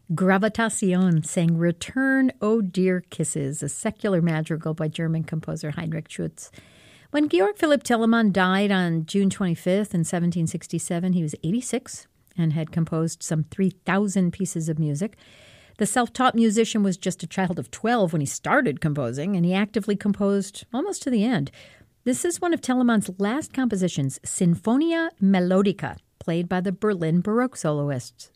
Gravitación sang Return, O Dear Kisses, a secular madrigal by German composer Heinrich Schütz. When Georg Philipp Telemann died on June 25th in 1767, he was 86 and had composed some 3,000 pieces of music. The self-taught musician was just a child of 12 when he started composing, and he actively composed almost to the end. This is one of Telemann's last compositions, Sinfonia Melodica, played by the Berlin Baroque soloists.